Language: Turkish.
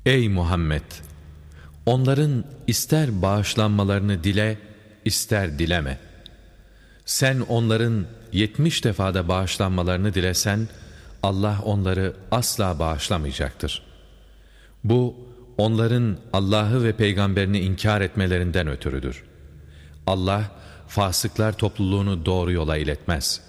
Ey Muhammed! Onların ister bağışlanmalarını dile, ister dileme. Sen onların 70 defada bağışlanmalarını dilesen, Allah onları asla bağışlamayacaktır. Bu, onların Allah'ı ve peygamberini inkar etmelerinden ötürüdür. Allah, fasıklar topluluğunu doğru yola iletmez.